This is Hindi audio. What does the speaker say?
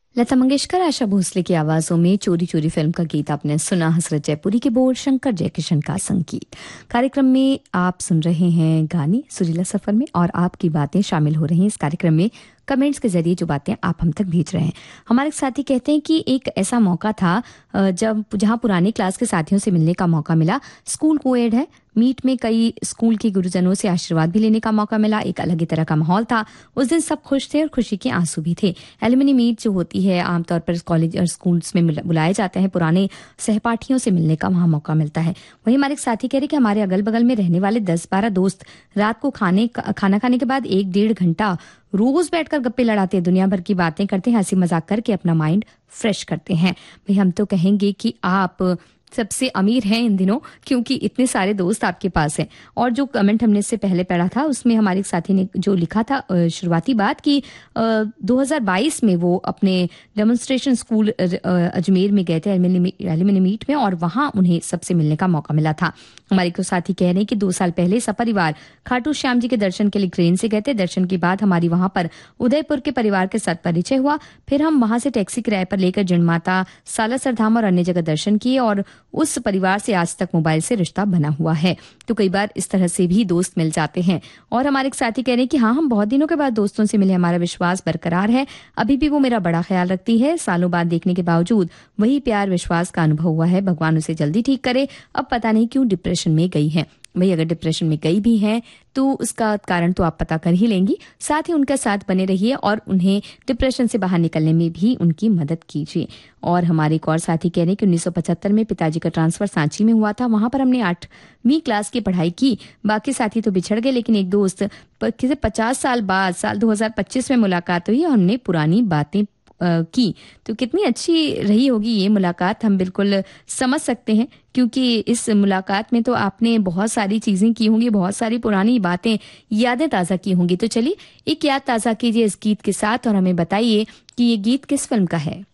लता मंगेशकर, आशा भोसले की आवाजों में चोरी चोरी फिल्म का गीत आपने सुना। हसरत जयपुरी के बोल, शंकर जयकिशन का संगीत। कार्यक्रम में आप सुन रहे हैं गाने सुरीला सफर में, और आपकी बातें शामिल हो रही हैं इस कार्यक्रम में। कमेंट्स के जरिए जो बातें आप हम तक भेज रहे हैं। हमारे साथी कहते हैं कि एक ऐसा मौका था जहां पुरानी क्लास के साथियों से मिलने का मौका मिला। स्कूल कोएड है, मीट में कई स्कूल के गुरुजनों से आशीर्वाद भी लेने का मौका मिला। एक अलग ही तरह का माहौल था उस दिन। सब खुश थे और खुशी के आंसू भी थे। एलुमनी मीट जो होती है, आमतौर पर कॉलेज और स्कूल्स में बुलाए जाते हैं, पुराने सहपाठियों से मिलने का वहां मौका मिलता है। वहीं हमारे साथी कह रहे कि हमारे अगल बगल में रहने वाले 10-12 दोस्त रात को खाना खाने के बाद 1-1.5 घंटा रोज बैठकर गप्पे लड़ाते हैं, दुनिया भर की बातें करते हैं, हंसी मजाक करके अपना माइंड फ्रेश करते हैं। भाई हम तो कहेंगे कि आप सबसे अमीर हैं इन दिनों, क्योंकि इतने सारे दोस्त आपके पास हैं। और जो कमेंट हमने इससे पहले पढ़ा था उसमें हमारे साथी ने जो लिखा था शुरुआती बात कि 2022 में वो अपने डेमोन्स्ट्रेशन स्कूल अजमेर में गए थे एल्यूमिनी मीट में, और वहां उन्हें सबसे मिलने का मौका मिला था। हमारे को साथी कह रहे हैं कि 2 साल पहले सपरिवार खाटू श्याम जी के दर्शन के लिए ट्रेन से गए थे। दर्शन के बाद हमारी वहां पर उदयपुर के परिवार के साथ परिचय हुआ। फिर हम वहां से टैक्सी किराए पर लेकर जिणमाता, सालासर धाम और अन्य जगह दर्शन किए, और उस परिवार से आज तक मोबाइल से रिश्ता बना हुआ है। तो कई बार इस तरह से भी दोस्त मिल जाते हैं। और हमारे एक साथी कह रहे हैं कि हाँ, हम बहुत दिनों के बाद दोस्तों से मिले, हमारा विश्वास बरकरार है, अभी भी वो मेरा बड़ा ख्याल रखती है। सालों बाद देखने के बावजूद वही प्यार विश्वास का अनुभव हुआ है। भगवान उसे जल्दी ठीक करे। अब पता नहीं क्यों डिप्रेशन में गई है। भाई अगर डिप्रेशन में गई भी हैं तो उसका कारण तो आप पता कर ही लेंगी। साथ ही उनका साथ बने रहिए और उन्हें डिप्रेशन से बाहर निकलने में भी उनकी मदद कीजिए। और हमारे एक और साथी कह रहे हैं कि 1975 में पिताजी का ट्रांसफर सांची में हुआ था। वहां पर हमने 8वीं क्लास की पढ़ाई की। बाकी साथी तो बिछड़ गए, लेकिन एक दोस्त 50 साल बाद साल 2025 में मुलाकात हुई और हमने पुरानी बातें की। तो कितनी अच्छी रही होगी ये मुलाकात, हम बिल्कुल समझ सकते हैं, क्योंकि इस मुलाकात में तो आपने बहुत सारी चीजें की होंगी, बहुत सारी पुरानी बातें, यादें ताजा की होंगी। तो चलिए एक याद ताजा कीजिए इस गीत के साथ और हमें बताइए कि ये गीत किस फिल्म का है।